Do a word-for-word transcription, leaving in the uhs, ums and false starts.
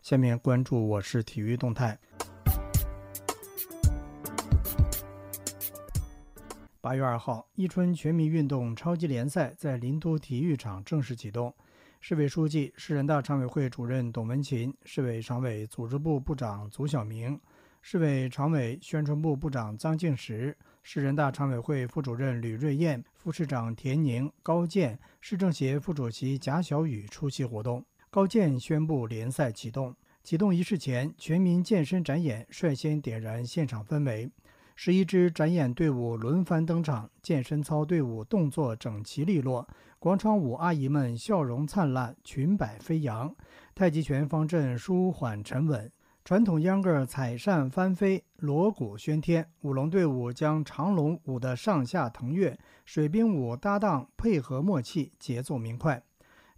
下面关注我市体育动态。八月二号，伊春全民运动超级联赛在林都体育场正式启动。市委书记、市人大常委会主任董文勤，市委常委、组织部部长祖晓明，市委常委、宣传部部长臧敬实，市人大常委会副主任吕瑞燕，副市长田宁、高健，市政协副主席贾小雨出席活动。高健宣布联赛启动。启动仪式前，全民健身展演率先点燃现场氛围。十一支展演队伍轮番登场，健身操队伍动作整齐利落，广场舞阿姨们笑容灿烂，裙摆飞扬，太极拳方阵舒缓沉稳，传统秧歌彩扇翻飞，锣鼓喧天，舞龙队伍将长龙舞得上下腾跃，水兵舞搭档配合默契，节奏明快。